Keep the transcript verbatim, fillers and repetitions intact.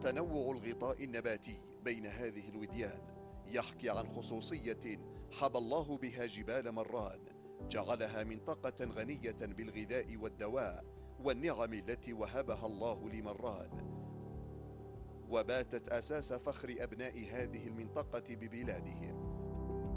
تنوع الغطاء النباتي بين هذه الوديان يحكي عن خصوصية حبى الله بها جبال مران، جعلها منطقة غنية بالغذاء والدواء والنعم التي وهبها الله لمران، وباتت أساس فخر أبناء هذه المنطقة ببلادهم.